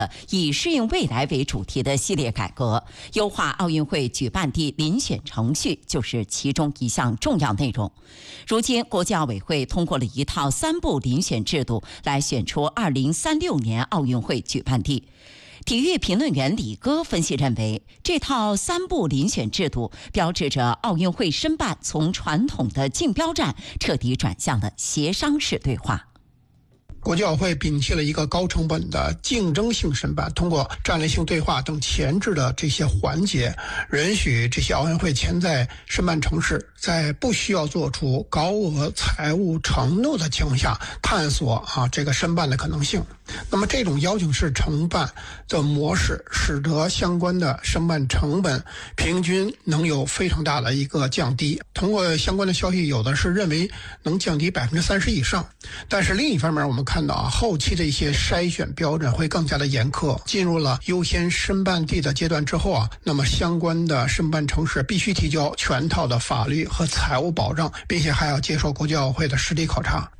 以适应未来为主题的系列改革，优化奥运会举办地遴选程序就是其中一项重要内容。如今，国际奥委会通过了一套3步遴选制度，来选出2036年奥运会举办地。体育评论员李戈分析认为，这套3步遴选制度标志着奥运会申办从传统的竞标战彻底转向了协商式对话。 国际奥会摒弃了一个高成本的竞争性申办，通过战略性对话等前置的这些环节，允许这些奥运会潜在申办城市在不需要做出高额财务承诺的情况下，探索这个申办的可能性。那么这种邀请式承办的模式，使得相关的申办成本平均能有非常大的一个降低。通过相关的消息，有的是认为能降低30%以上。但是另一方面，我们看到后期的一些筛选标准会更加的严苛。进入了优先申办地的阶段之后那么相关的申办城市必须提交全套的法律和财务保障，并且还要接受国际奥会的实地考察。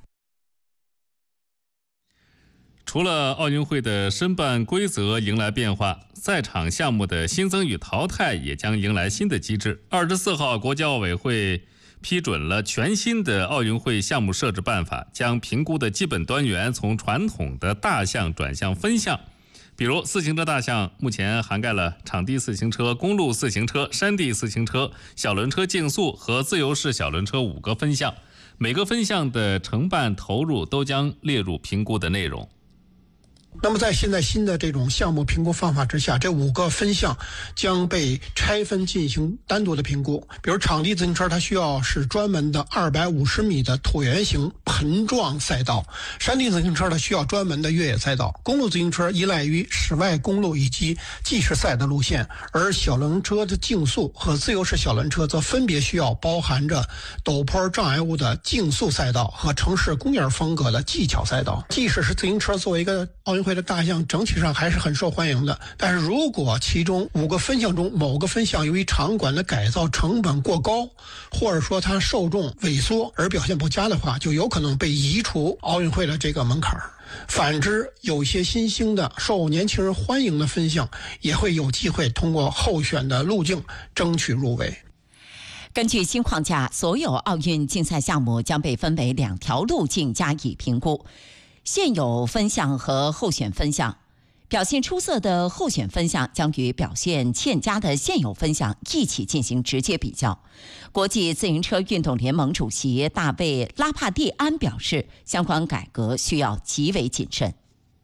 除了奥运会的申办规则迎来变化，赛场项目的新增与淘汰也将迎来新的机制。24号，国际奥委会批准了全新的奥运会项目设置办法，将评估的基本端元从传统的大项转向分项。比如自行车大项目前涵盖了场地自行车、公路自行车、山地自行车、小轮车竞速和自由式小轮车5个分项，每个分项的承办投入都将列入评估的内容。 那么在现在新的这种项目评估方法之下，这5个分项将被拆分进行单独的评估。比如场地自行车，它需要是专门的250米的椭圆形盆状赛道；山地自行车它需要专门的越野赛道；公路自行车依赖于室外公路以及计时赛的路线；而小轮车的竞速和自由式小轮车则分别需要包含着陡坡障碍物的竞速赛道和城市公园风格的技巧赛道。即使是自行车作为一个奥运会的大项，整体上还是很受欢迎的。但是如果其中5个分项中某个分项由于场馆的改造成本过高，或者说它受众萎缩而表现不佳的话，就有可能被移除奥运会的这个门槛。反之，有些新兴的受年轻人欢迎的分项也会有机会通过候选的路径争取入围。 根据新框架，所有奥运竞赛项目将被分为2条路径加以评估：现有分项和候选分项。表现出色的候选分项将与表现欠佳的现有分项一起进行直接比较。国际自行车运动联盟主席大卫·拉帕蒂安表示，相关改革需要极为谨慎。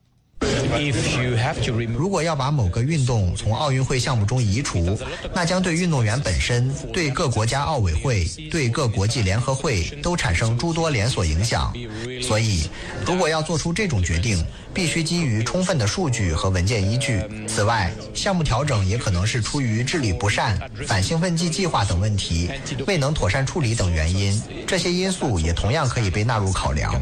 如果要把某个运动从奥运会项目中移除，那将对运动员本身、对各国家奥委会、对各国际联合会都产生诸多连锁影响。所以，如果要做出这种决定，必须基于充分的数据和文件依据。此外，项目调整也可能是出于治理不善、反兴奋剂计划等问题未能妥善处理等原因，这些因素也同样可以被纳入考量。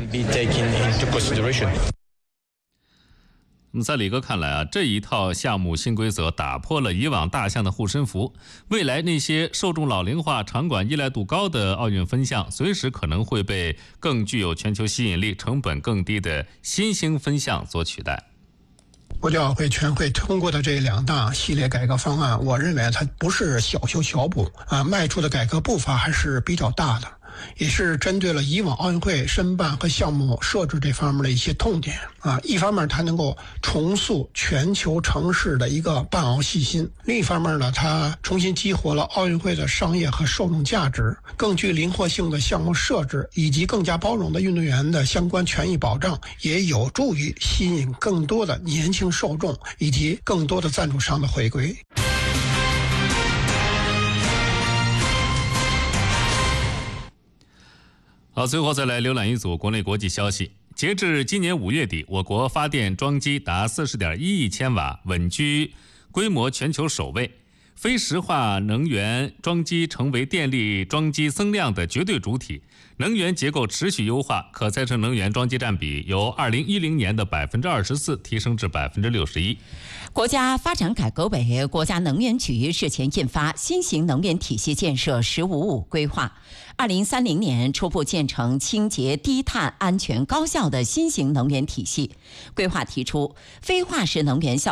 那么在李哥看来这一套项目新规则打破了以往大项的护身符，未来那些受众老龄化、场馆依赖度高的奥运分项，随时可能会被更具有全球吸引力、成本更低的新兴分项所取代。 国际奥委会全会通过的这2大系列改革方案，我认为它不是小修小补迈出的改革步伐还是比较大的，也是针对了以往奥运会申办和项目设置这方面的一些痛点一方面它能够重塑全球城市的一个办奥信心，另一方面呢，它重新激活了奥运会的商业和受众价值，更具灵活性的项目设置以及更加包容的运动员的相关权益保障，也有助于吸引更多的年轻受众以及更多的赞助商的回归。 好，最后再来浏览一组国内国际消息。截至今年5月底，我国发电装机达40.1亿千瓦，稳居规模全球首位。非石化能源装机成为电力装机增量的绝对主体，能源结构持续优化，可再生能源装机占比由2010年的24%提升至61%。 国家发展改革委、国家能源局日前印发《新型能源体系建设“十五五”规划》，2030年初步建成清洁、低碳、安全、高效的新型能源体系。规划提出，非化石能源消